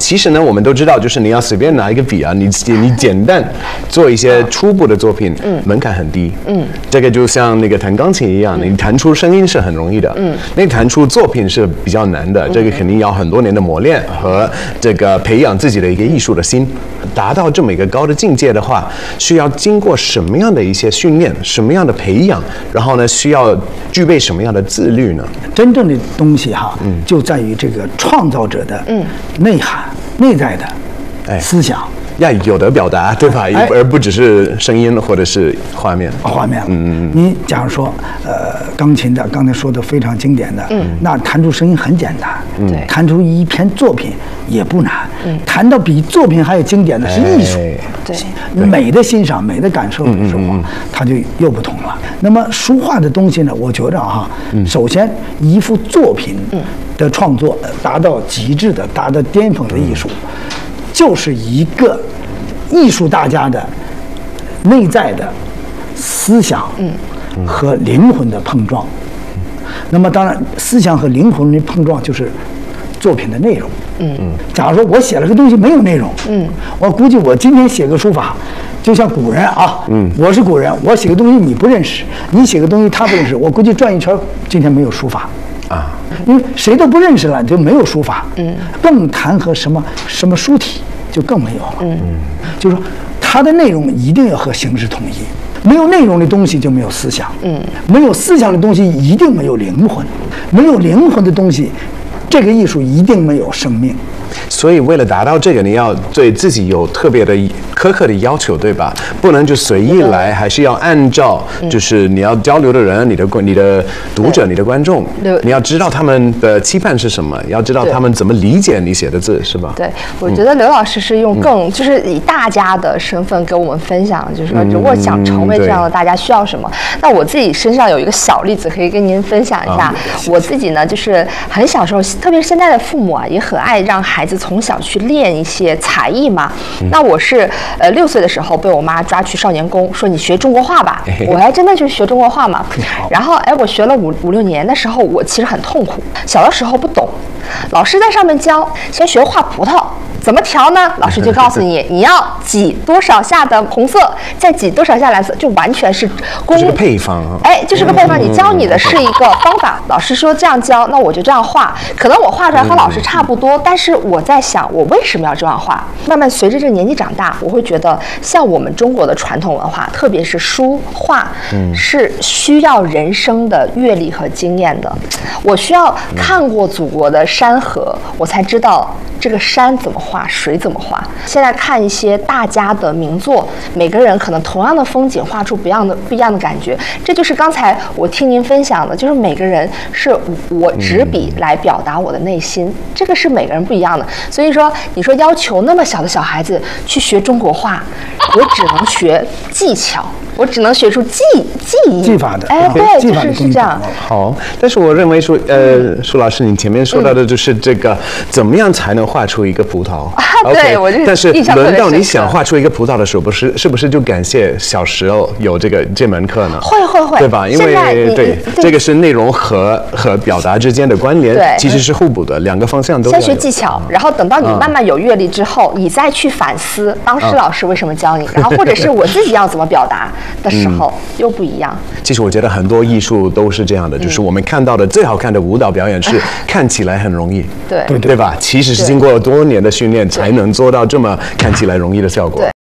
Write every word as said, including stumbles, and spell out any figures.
其实呢，我们都知道，就是你要随便拿一个笔啊，你你简单做一些初步的作品，嗯，门槛很低，嗯，这个就像那个弹钢琴一样，你弹出声音是很容易的，嗯，那弹出作品是比较难的，这个肯定要很多年的磨练和这个培养自己的一个艺术的心，达到这么一个高的境界的话，需要经过什么样的一些训练，什么样的培养，然后呢，需要具备什么样的自律呢？ 真正的东西哈，嗯，就在于这个创造者的内涵、内在的思想。 要有的表达，对吧？哎、而不只是声音或者是画面。 画面，嗯嗯。你假如说，呃，钢琴的，刚才说的非常经典的，嗯，那弹出声音很简单，嗯，弹出一篇作品也不难，嗯，弹到比作品还有经典的是艺术， 哎、 对，美的欣赏、美的感受的时候，嗯嗯嗯它就又不同了。那么书画的东西呢，我觉着哈，嗯、首先一幅作品的创作达到极致的、达到巅峰的艺术。嗯就是一个艺术大家的内在的思想和灵魂的碰撞。那么当然，思想和灵魂的碰撞就是作品的内容。嗯嗯。假如说我写了个东西没有内容，嗯，我估计我今天写个书法，就像古人啊，嗯，我是古人，我写个东西你不认识，你写个东西他不认识，我估计转一圈，今天没有书法。啊，因为谁都不认识了，就没有书法，嗯，更谈和什么什么书体就更没有了，嗯，就是说它的内容一定要和形式统一，没有内容的东西就没有思想，嗯，没有思想的东西一定没有灵魂，没有灵魂的东西，这个艺术一定没有生命。 所以为了达到这个，你要对自己有特别的苛刻的要求，对吧？不能就随意来，还是要按照就是你要交流的人、你的你的读者、你的观众，你要知道他们的期盼是什么，要知道他们怎么理解你写的字，是吧？ 对，我觉得刘老师是用更、嗯、就是以大家的身份给我们分享，就是说如果想成为这样的大家需要什么。嗯、那我自己身上有一个小例子可以跟您分享一下。啊、我自己呢，就是很小时候，特别是现在的父母啊，也很爱让孩子从小去练一些才艺嘛。嗯、那我是呃六岁的时候被我妈抓去少年宫，说你学中国画吧。哎、我还真的去学中国画嘛。然后哎，我学了五五六年的时候，我其实很痛苦。小的时候不懂，老师在上面教，先学画葡萄。怎么调呢？老师就告诉你，你要挤多少下的红色，再挤多少下蓝色，就完全是工。 这是个配方啊。 哎，这是个配方，你教你的是一个方法。老师说这样教，那我就这样画。可能我画出来和老师差不多，但是我在想，我为什么要这样画？慢慢随着这个年纪长大，我会觉得，像我们中国的传统文化，特别是书画，是需要人生的阅历和经验的。我需要看过祖国的山河，我才知道这个山怎么画，水怎么画。现在看一些大家的名作，每个人可能同样的风景画出不一样的不一样的感觉。这就是刚才我听您分享的，就是每个人是我执笔来表达我的内心，嗯、这个是每个人不一样的。所以说，你说要求那么小的小孩子去学中国画，我只能学技巧。我只能学出技技艺技法的， 哎，对，就是是这样。 好，但是我认为说，呃，舒老师，你前面说到的就是这个，怎么样才能画出一个葡萄？ 啊，对，我但是轮到你想画出一个葡萄的时候，不是是不是就感谢小时候有这个这门课呢？ 会会会， 对吧？因为对这个是内容和和表达之间的关联，其实是互补的，两个方向都要。 先学技巧，然后等到你慢慢有阅历之后，你再去反思当时老师为什么教你，然后或者是我自己要怎么表达。的时候、嗯、又不一样。 其实我觉得很多艺术都是这样的，嗯、就是我们看到的最好看的舞蹈表演是看起来很容易， 对对吧？其实是经过多年的训练才能做到这么看起来容易的效果。